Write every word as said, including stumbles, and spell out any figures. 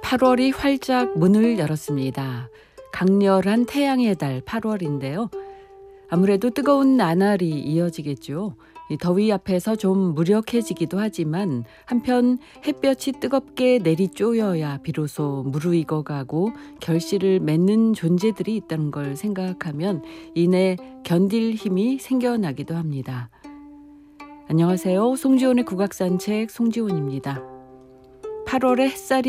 팔월이 활짝 문을 열었습니다. 강렬한 태양의 달 팔월인데요. 아무래도 뜨거운 나날이 이어지겠죠. 이 더위 앞에서 좀 무력해지기도 하지만 한편 햇볕이 뜨겁게 내리쪼여야 비로소 무르익어가고 결실을 맺는 존재들이 있다는 걸 생각하면 이내 견딜 힘이 생겨나기도 합니다. 안녕하세요. 송지훈의 국악산책 송지훈입니다. 팔월의 햇살이